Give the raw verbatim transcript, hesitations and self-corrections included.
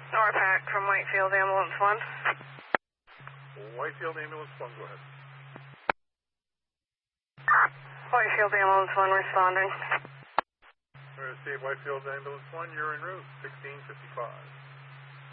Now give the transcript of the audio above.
Norpac from Whitefield Ambulance one. Whitefield Ambulance one, go ahead. Whitefield Ambulance one responding. We're going to see Whitefield Ambulance one, you're en route, sixteen fifty-five.